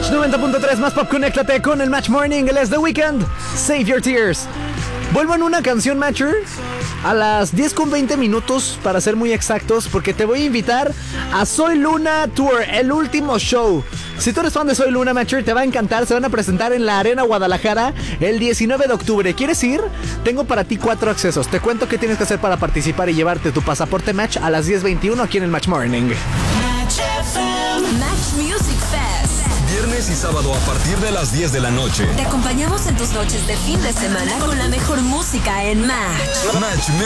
Match 90.3 más pop, conéctate con el Match Morning. Él es The Weeknd, Save Your Tears. Vuelvo en una canción, Matcher, a las 10:20 para ser muy exactos, porque te voy a invitar a Soy Luna Tour, el último show. Si tú eres fan de Soy Luna, Matcher, te va a encantar. Se van a presentar en la Arena Guadalajara el 19 de octubre. ¿Quieres ir? Tengo para ti 4 accesos. Te cuento qué tienes que hacer para participar y llevarte tu pasaporte Match a las 10:21 aquí en el Match Morning. Match FM. Match Music Fest. Viernes y sábado a partir de las 10 de la noche. Te acompañamos en tus noches de fin de semana con la mejor música en Match. Match